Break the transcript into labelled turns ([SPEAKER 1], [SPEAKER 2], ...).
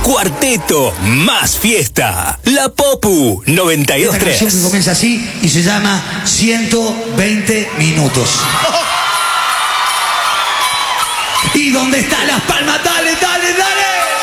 [SPEAKER 1] cuarteto más fiesta. La Popu 92.3.
[SPEAKER 2] Esta canción que comienza así y se llama 120 minutos. ¿Y dónde están las palmas? Dale, dale, dale.